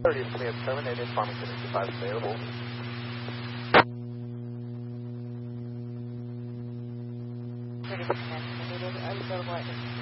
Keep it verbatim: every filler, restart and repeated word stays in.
thirtieth command terminated. Farmington eighty-five available. thirtieth command terminated. Are you available at